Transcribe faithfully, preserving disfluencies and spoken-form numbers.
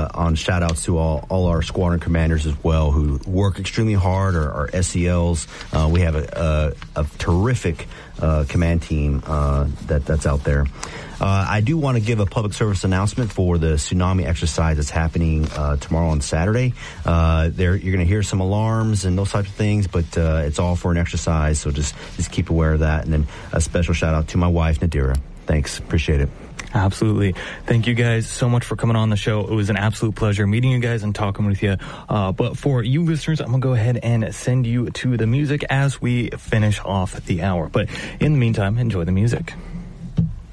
uh, on shout outs to all, all our squadron commanders as well who work extremely hard, our, our S E Ls. Uh, we have a, a, a terrific uh, command team uh, that that's out there. Uh, I do want to give a public service announcement for the tsunami exercise that's happening uh, tomorrow on Saturday. Uh, there, you're going to hear some alarms and those types of things, but uh, it's all for an exercise, so just, just keep aware of that. And then a special shout out to my wife, Nadira. Thanks. Appreciate it. Absolutely. Thank you guys so much for coming on the show. It was an absolute pleasure meeting you guys and talking with you. Uh, but for you listeners, I'm going to go ahead and send you to the music as we finish off the hour. But in the meantime, enjoy the music.